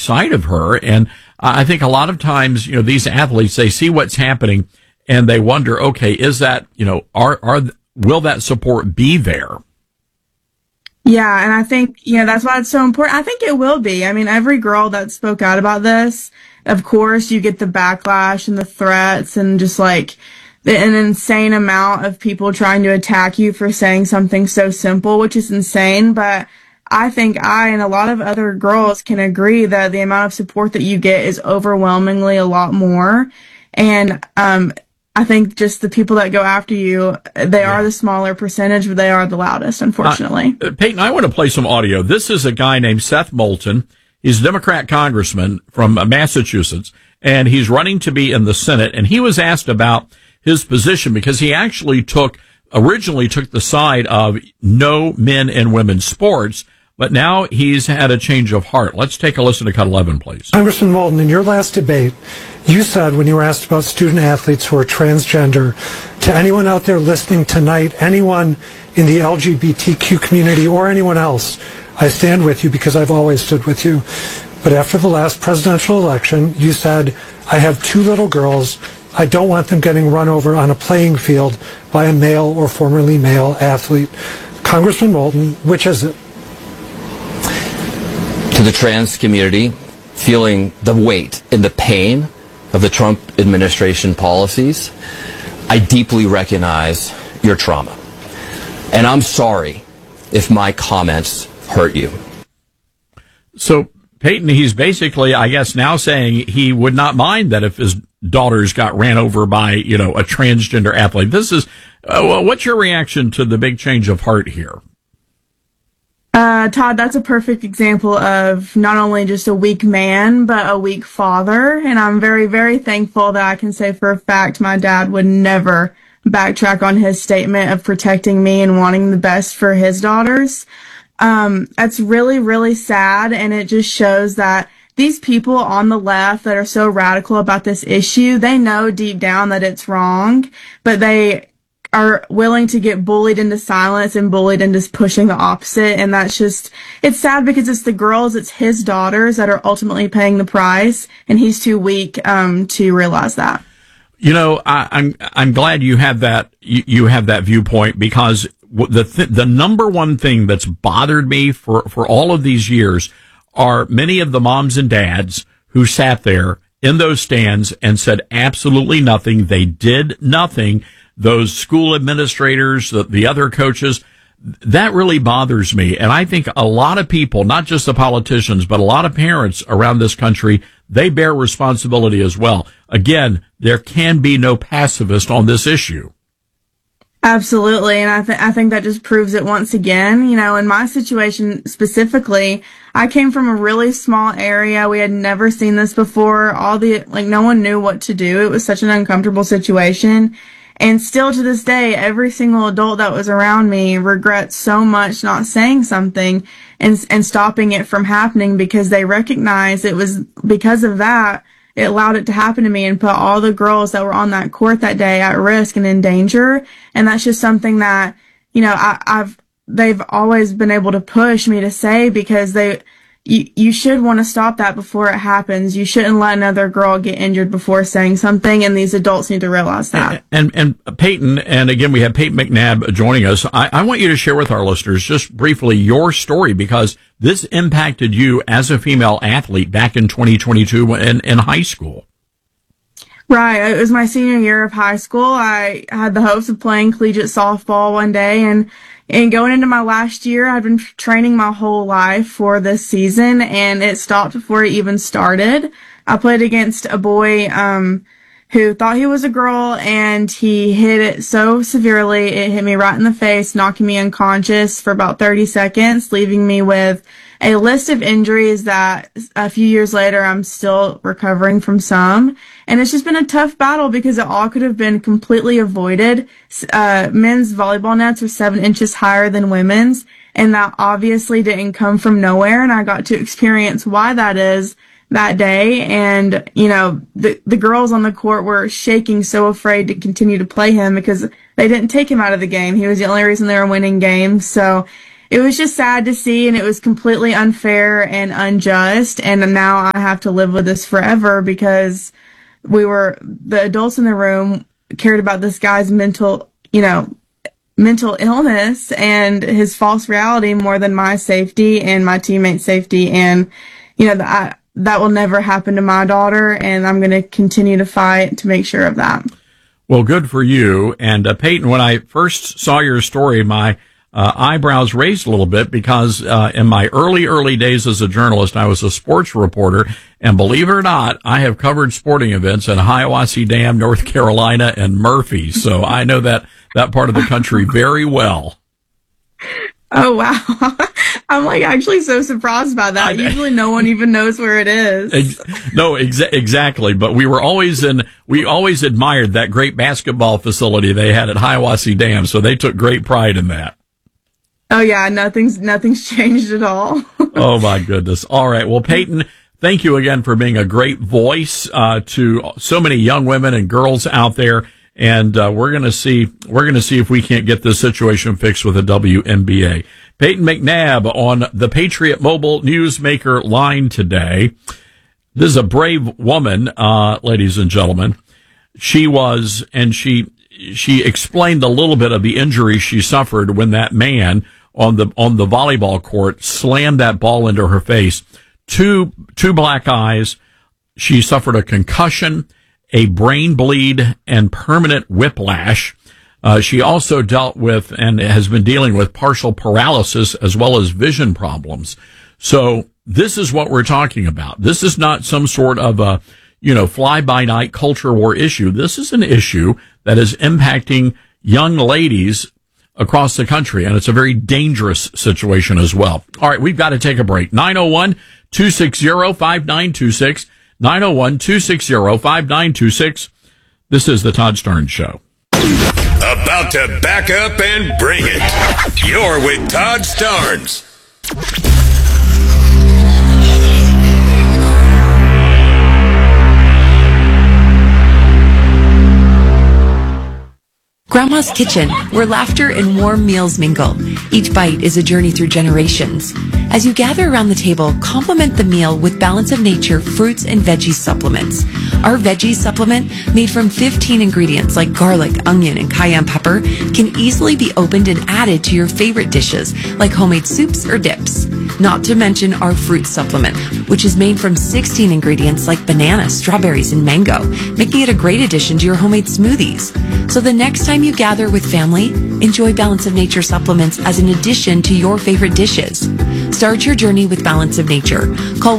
side of her. And I think a lot of times, these athletes, they see what's happening and they wonder, okay, is that, will that support be there? Yeah, and I think, that's why it's so important. I think it will be. I mean, every girl that spoke out about this, of course, you get the backlash and the threats and just like an insane amount of people trying to attack you for saying something so simple, which is insane. But I think I and a lot of other girls can agree that the amount of support that you get is overwhelmingly a lot more. And, I think just the people that go after you, they are the smaller percentage, but they are the loudest, unfortunately. Peyton, I want to play some audio. This is a guy named Seth Moulton. He's a Democrat congressman from Massachusetts, and he's running to be in the Senate. And he was asked about his position because he actually originally took the side of no men and women's sports, but now he's had a change of heart. Let's take a listen to Cut 11, please. Congressman Moulton, in your last debate, you said when you were asked about student athletes who are transgender, to anyone out there listening tonight, anyone in the LGBTQ community or anyone else, I stand with you because I've always stood with you. But after the last presidential election, you said, I have 2 little girls. I don't want them getting run over on a playing field by a male or formerly male athlete. Congressman Moulton, which is it? To the trans community, feeling the weight and the pain of the Trump administration policies, I deeply recognize your trauma. And I'm sorry if my comments hurt you. So, Peyton, he's basically, I guess, now saying he would not mind that if his daughters got ran over by, a transgender athlete. This is, what's your reaction to the big change of heart here? Todd, that's a perfect example of not only just a weak man, but a weak father. And I'm very, very thankful that I can say for a fact my dad would never backtrack on his statement of protecting me and wanting the best for his daughters. That's really, really sad. And it just shows that these people on the left that are so radical about this issue, they know deep down that it's wrong, but they are willing to get bullied into silence and bullied into pushing the opposite. And that's just, it's sad because it's the girls, it's his daughters that are ultimately paying the price. And he's too weak, to realize that. I'm glad you have that, you have that viewpoint, because the number one thing that's bothered me for all of these years are many of the moms and dads who sat there in those stands and said absolutely nothing. They did nothing. Those school administrators, the other coaches, that really bothers me. And I think a lot of people, not just the politicians, but a lot of parents around this country, they bear responsibility as well. Again, there can be no pacifist on this issue. Absolutely. And I think that just proves it once again. In my situation specifically, I came from a really small area. We had never seen this before. No one knew what to do. It was such an uncomfortable situation. And still to this day, every single adult that was around me regrets so much not saying something and stopping it from happening, because they recognized it was because of that. It allowed it to happen to me and put all the girls that were on that court that day at risk and in danger. And that's just something that, they've always been able to push me to say, because you should want to stop that before it happens. You shouldn't let another girl get injured before saying something, and these adults need to realize that. And Peyton, and again, we have Peyton McNabb joining us. I want you to share with our listeners just briefly your story, because this impacted you as a female athlete back in 2022 in high school. Right. It was my senior year of high school. I had the hopes of playing collegiate softball one day, and going into my last year, I've been training my whole life for this season, and it stopped before it even started. I played against a boy who thought he was a girl, and he hit it so severely, it hit me right in the face, knocking me unconscious for about 30 seconds, leaving me with a list of injuries that a few years later I'm still recovering from some. And it's just been a tough battle because it all could have been completely avoided. Men's volleyball nets were 7 inches higher than women's, and that obviously didn't come from nowhere. And I got to experience why that is that day. And, the girls on the court were shaking, so afraid to continue to play him because they didn't take him out of the game. He was the only reason they were winning games. So it was just sad to see, and it was completely unfair and unjust. And now I have to live with this forever because the adults in the room cared about this guy's mental illness and his false reality more than my safety and my teammates' safety. And, that will never happen to my daughter, and I'm going to continue to fight to make sure of that. Well, good for you. And Peyton, when I first saw your story, my eyebrows raised a little bit because in my early days as a journalist, I was a sports reporter. And believe it or not, I have covered sporting events in Hiawassee Dam, North Carolina, and Murphy. So I know that part of the country very well. Oh, wow. I'm actually so surprised by that. Usually no one even knows where it is. No, exactly. But we always admired that great basketball facility they had at Hiawassee Dam. So they took great pride in that. Oh yeah. Nothing's changed at all. Oh my goodness. All right. Well, Peyton, thank you again for being a great voice, to so many young women and girls out there. And we're going to see if we can't get this situation fixed with a WNBA. Peyton McNabb on the Patriot Mobile Newsmaker line today. This is a brave woman, ladies and gentlemen. She explained a little bit of the injury she suffered when that man on the volleyball court slammed that ball into her face. Two black eyes. She suffered a concussion, a brain bleed, and permanent whiplash. She also dealt with and has been dealing with partial paralysis as well as vision problems. So this is what we're talking about. This is not some sort of a, fly-by-night culture war issue. This is an issue that is impacting young ladies across the country, and it's a very dangerous situation as well. All right, we've got to take a break. 901-260-5926. 901-260-5926. This is the Todd Starnes Show. About to back up and bring it. You're with Todd Starnes. Grandma's Kitchen, where laughter and warm meals mingle. Each bite is a journey through generations. As you gather around the table, complement the meal with Balance of Nature fruits and veggie supplements. Our veggie supplement, made from 15 ingredients like garlic, onion, and cayenne pepper, can easily be opened and added to your favorite dishes like homemade soups or dips. Not to mention our fruit supplement, which is made from 16 ingredients like banana, strawberries, and mango, making it a great addition to your homemade smoothies. So the next time you gather with family, enjoy Balance of Nature supplements as an addition to your favorite dishes. Start your journey with Balance of Nature. Call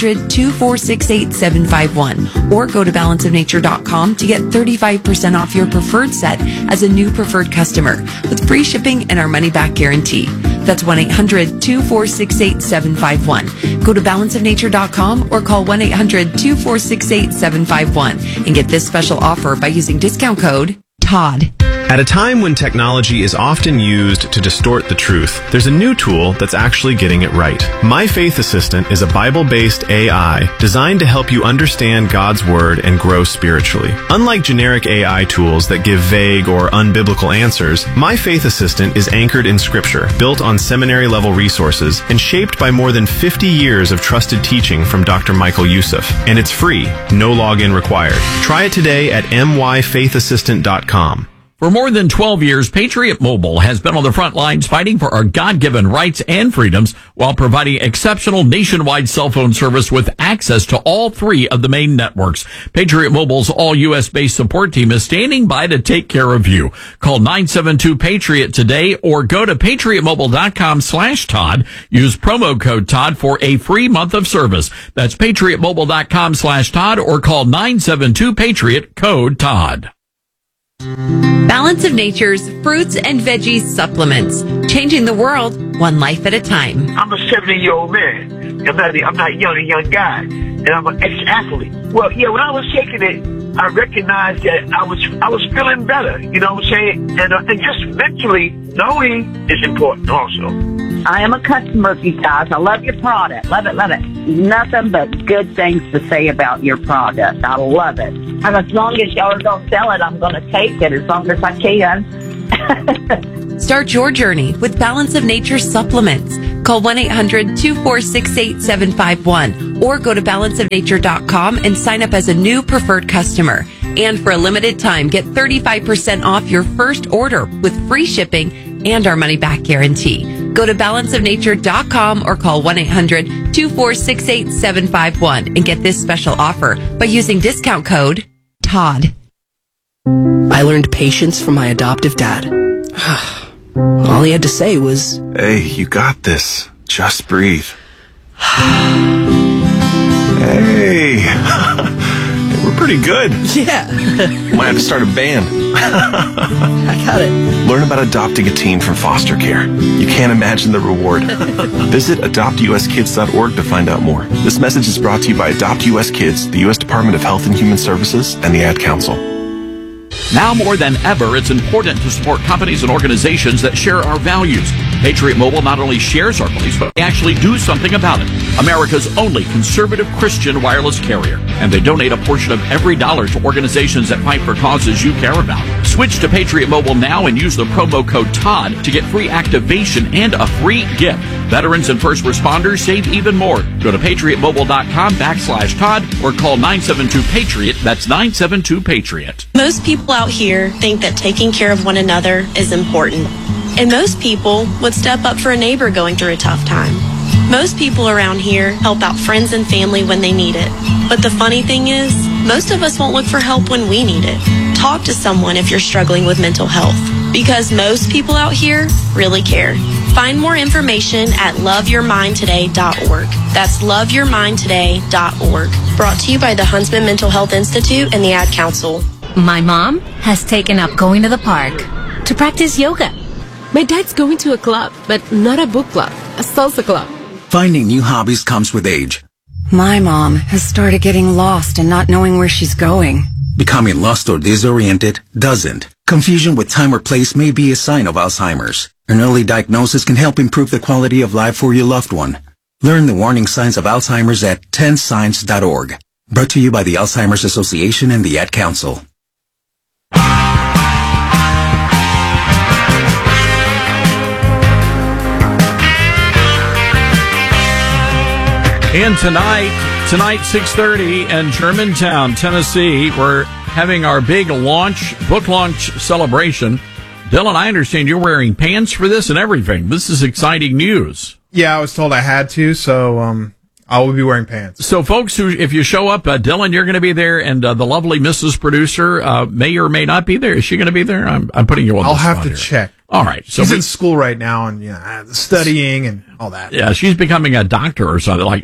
1-800-246-8751 or go to balanceofnature.com to get 35% off your preferred set as a new preferred customer with free shipping and our money-back guarantee. That's 1-800-246-8751. Go to balanceofnature.com or call 1-800-246-8751 and get this special offer by using discount code TODD. At a time when technology is often used to distort the truth, there's a new tool that's actually getting it right. My Faith Assistant is a Bible-based AI designed to help you understand God's Word and grow spiritually. Unlike generic AI tools that give vague or unbiblical answers, My Faith Assistant is anchored in Scripture, built on seminary-level resources, and shaped by more than 50 years of trusted teaching from Dr. Michael Youssef. And it's free, no login required. Try it today at myfaithassistant.com. For more than 12 years, Patriot Mobile has been on the front lines fighting for our God-given rights and freedoms while providing exceptional nationwide cell phone service with access to all three of the main networks. Patriot Mobile's all-U.S.-based support team is standing by to take care of you. Call 972-PATRIOT today or go to patriotmobile.com/Todd. Use promo code Todd for a free month of service. That's patriotmobile.com/Todd or call 972-PATRIOT, code Todd. Balance of Nature's fruits and veggies supplements, changing the world one life at a time. I'm a 70-year-old man. I'm not a young guy, and I'm an ex-athlete. Well, yeah, when I was taking it, I recognized that I was feeling better. You know what I'm saying? And just mentally knowing is important also. I am a customer of you guys. I love your product. Love it, love it. Nothing but good things to say about your product. I love it. And as long as y'all are going to sell it, I'm going to take it as long as I can. Start your journey with Balance of Nature supplements. Call 1-800-246-8751 or go to balanceofnature.com and sign up as a new preferred customer. And for a limited time, get 35% off your first order with free shipping and our money-back guarantee. Go to balanceofnature.com or call 1-800-246-8751 and get this special offer by using discount code TODD. I learned patience from my adoptive dad. All he had to say was, "Hey, you got this. Just breathe." Hey, we're pretty good. Yeah. You might have to start a band. I got it. Learn about adopting a teen from foster care. You can't imagine the reward. Visit adoptuskids.org to find out more. This message is brought to you by Adopt US Kids, the U.S. Department of Health and Human Services, and the Ad Council. Now more than ever, it's important to support companies and organizations that share our values. Patriot Mobile not only shares our beliefs, but they actually do something about it. America's only conservative Christian wireless carrier. And they donate a portion of every dollar to organizations that fight for causes you care about. Switch to Patriot Mobile now and use the promo code TODD to get free activation and a free gift. Veterans and first responders save even more. Go to patriotmobile.com/Todd or call 972-PATRIOT. That's 972-PATRIOT. Most people out here think that taking care of one another is important. And most people would step up for a neighbor going through a tough time. Most people around here help out friends and family when they need it. But the funny thing is, most of us won't look for help when we need it. Talk to someone if you're struggling with mental health, because most people out here really care. Find more information at loveyourmindtoday.org. That's loveyourmindtoday.org. Brought to you by the Huntsman Mental Health Institute and the Ad Council. My mom has taken up going to the park to practice yoga. My dad's going to a club, but not a book club, a salsa club. Finding new hobbies comes with age. My mom has started getting lost and not knowing where she's going. Becoming lost or disoriented doesn't. Confusion with time or place may be a sign of Alzheimer's. An early diagnosis can help improve the quality of life for your loved one. Learn the warning signs of Alzheimer's at 10signs.org. Brought to you by the Alzheimer's Association and the Ad Council. And tonight 6:30 in Germantown, Tennessee, we're having our big book launch celebration. Dylan, I understand you're wearing pants for this and everything. This is exciting news. Yeah, I was told I had to, so I will be wearing pants. So, folks, if you show up, Dylan, you're going to be there, and the lovely Mrs. Producer may or may not be there. Is she going to be there? I'm putting you on the spot. I'll have to here. check. All right. So she's in school right now and studying and all that. Yeah, she's becoming a doctor or something like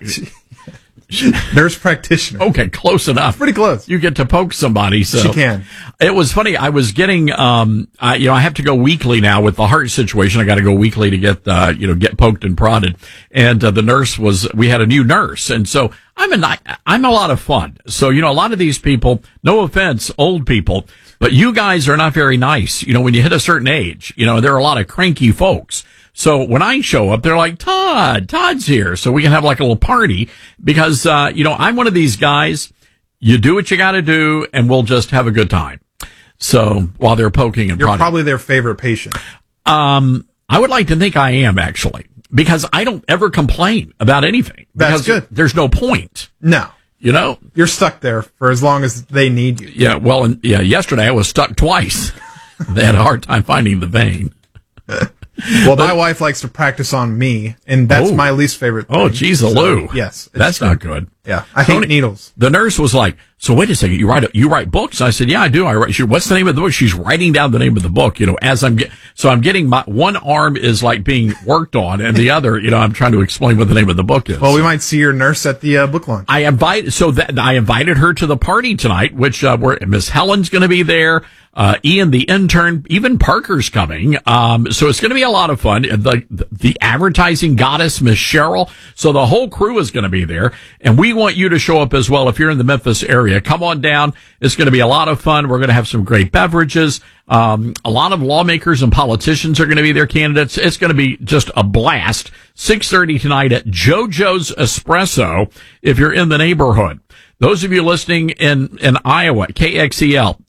nurse practitioner. Okay, close enough. Pretty close. You get to poke somebody. So she can. It was funny. I was getting, I have to go weekly now with the heart situation. I got to go weekly to get, get poked and prodded. And the nurse we had a new nurse, and so I'm a lot of fun. So a lot of these people, no offense, old people. But you guys are not very nice. When you hit a certain age, there are a lot of cranky folks. So when I show up, they're like, Todd's here. So we can have like a little party because, I'm one of these guys. You do what you got to do and we'll just have a good time. So while they're poking and prodding. You're probably their favorite patient. I would like to think I am actually because I don't ever complain about anything. That's good. There's no point. No. You're stuck there for as long as they need you. Yeah, well, yesterday I was stuck twice. They had a hard time finding the vein. Well, my wife likes to practice on me, and that's my least favorite thing. Oh, geez, Lou. Yes. That's not good. Yeah, I hate needles. The nurse was like, so wait a second, you write books? I said, yeah, I do. I write. What's the name of the book? She's writing down the name of the book, as I'm getting my one arm is like being worked on, and the other, I'm trying to explain what the name of the book is. Well, we might see your nurse at the book launch. I invited her to the party tonight, which where Miss Helen's going to be there. Ian, the intern, even Parker's coming. So it's going to be a lot of fun. The advertising goddess, Miss Cheryl. So the whole crew is going to be there. And we want you to show up as well if you're in the Memphis area. Come on down. It's going to be a lot of fun. We're going to have some great beverages. A lot of lawmakers and politicians are going to be there, candidates. It's going to be just a blast. 6:30 tonight at JoJo's Espresso if you're in the neighborhood. Those of you listening in Iowa, KXEL,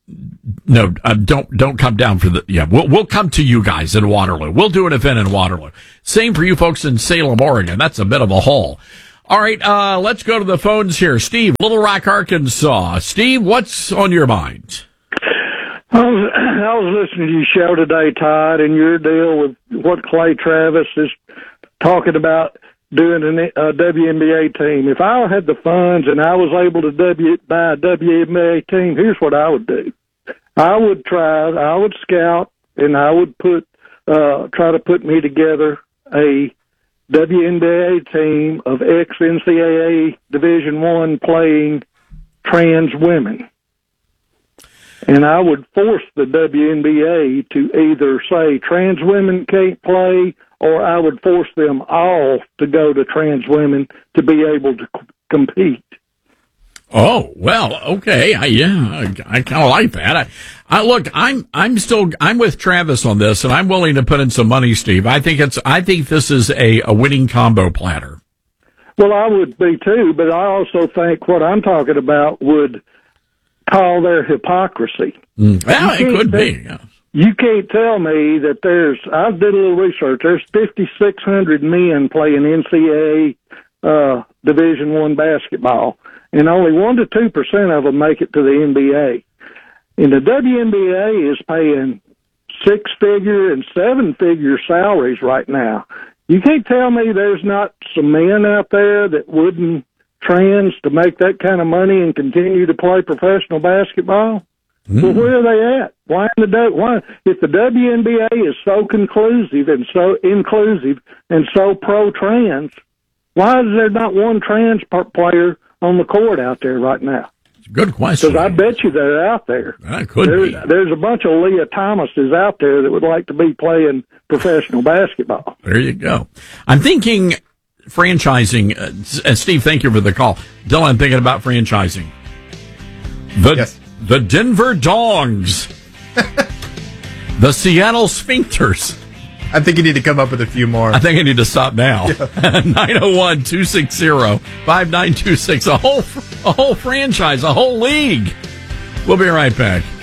don't come down for the, we'll come to you guys in Waterloo. We'll do an event in Waterloo. Same for you folks in Salem, Oregon. That's a bit of a haul. All right, let's go to the phones here. Steve, Little Rock, Arkansas. Steve, what's on your mind? I was listening to your show today, Todd, and your deal with what Clay Travis is talking about doing a WNBA team. If I had the funds and I was able to buy a WNBA team, here's what I would do. I would scout, and I would try to put me together a WNBA team of ex-NCAA Division I playing trans women. And I would force the WNBA to either say trans women can't play, or I would force them all to go to trans women to be able to compete. Oh, well, okay. I kind of like that. Look, I'm with Travis on this, and I'm willing to put in some money, Steve. I think this is a winning combo platter. Well, I would be too, but I also think what I'm talking about would call their hypocrisy. Well, it could be. Yeah. You can't tell me that I did a little research. There's 5,600 men playing NCAA Division I basketball, and only 1% to 2% of them make it to the NBA. And the WNBA is paying 6-figure and 7-figure salaries right now. You can't tell me there's not some men out there that wouldn't trans to make that kind of money and continue to play professional basketball. Well, where are they at? Why if the WNBA is so conclusive and so inclusive and so pro-trans, why is there not one trans player on the court out there right now? Good question. Because I bet you they're out there. That could be. There's a bunch of Leah Thomases out there that would like to be playing professional basketball. There you go. I'm thinking franchising. Steve, thank you for the call. Dylan, I'm thinking about franchising. The Denver Dongs. The Seattle Sphincters. I think you need to come up with a few more. I think I need to stop now. 901-260-5926. A whole franchise, a whole league. We'll be right back.